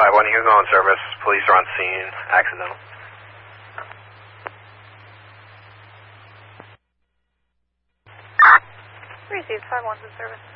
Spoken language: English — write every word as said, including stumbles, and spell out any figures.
five one, Hugo on service. Police are on scene. Accidental. Received five one to service.